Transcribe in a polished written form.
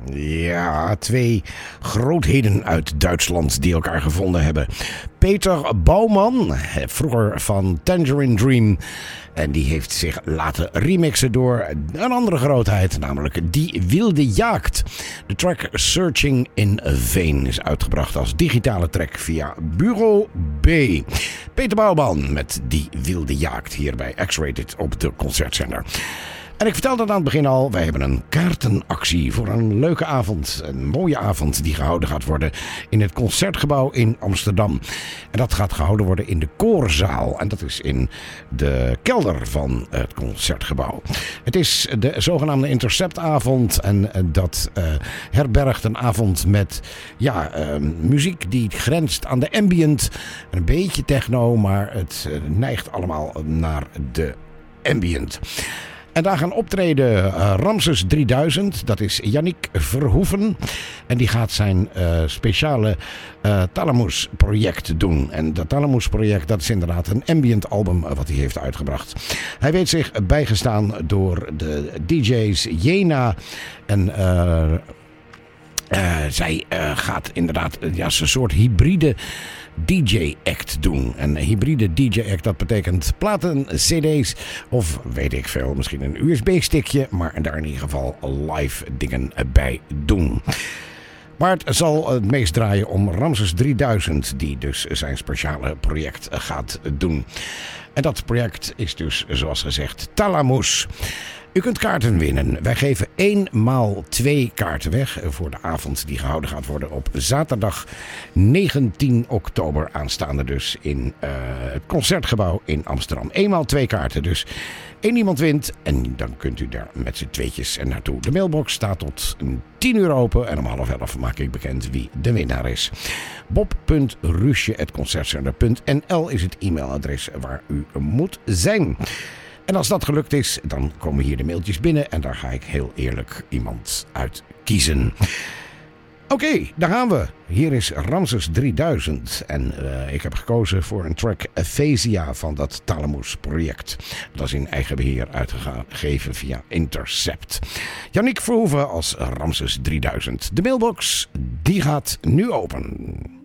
Ja, twee grootheden uit Duitsland die elkaar gevonden hebben. Peter Bouwman, vroeger van Tangerine Dream. En die heeft zich laten remixen door een andere grootheid, namelijk Die Wilde Jagd. De track Searching in Vain is uitgebracht als digitale track via Bureau B. Peter Bouwman met Die Wilde Jagd hier bij X-Rated op de Concertzender. En ik vertelde het aan het begin al, wij hebben een kaartenactie voor een leuke avond. Een mooie avond die gehouden gaat worden in het Concertgebouw in Amsterdam. En dat gaat gehouden worden in de Koorzaal. En dat is in de kelder van het Concertgebouw. Het is de zogenaamde Interceptavond. En dat herbergt een avond met muziek die grenst aan de ambient. Een beetje techno, maar het neigt allemaal naar de ambient. En daar gaan optreden Ramses 3000, dat is Yannick Verhoeven. En die gaat zijn speciale Thalamus project doen. En dat Thalamus project, dat is inderdaad een ambient album wat hij heeft uitgebracht. Hij weet zich bijgestaan door de DJ's Jena en... zij gaat inderdaad een soort hybride DJ-act doen. Een hybride DJ-act, dat betekent platen, cd's of weet ik veel, misschien een USB-stickje, maar daar in ieder geval live dingen bij doen. Maar het zal het meest draaien om Ramses 3000, die dus zijn speciale project gaat doen. En dat project is dus, zoals gezegd, Thalamus. U kunt kaarten winnen. Wij geven 1x2 kaarten weg voor de avond die gehouden gaat worden op zaterdag 19 oktober aanstaande dus in het Concertgebouw in Amsterdam. 1x2 kaarten dus. 1 iemand wint en dan kunt u daar met z'n tweetjes naartoe. De mailbox staat tot 10 uur open en om 10:30 maak ik bekend wie de winnaar is. bob.rusje@concertcenter.nl is het e-mailadres waar u moet zijn. En als dat gelukt is, dan komen hier de mailtjes binnen en daar ga ik heel eerlijk iemand uit kiezen. Oké, daar gaan we. Hier is Ramses 3000 en ik heb gekozen voor een track Aphasia van dat Thalamus project. Dat is in eigen beheer uitgegeven via Intercept. Yannick Verhoeven als Ramses 3000. De mailbox, die gaat nu open.